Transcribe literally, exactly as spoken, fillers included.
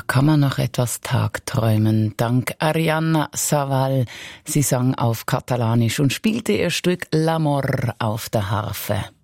kann man noch etwas tagträumen. Dank Arianna Saval. Sie sang auf Katalanisch und spielte ihr Stück L'Amor auf der Harfe.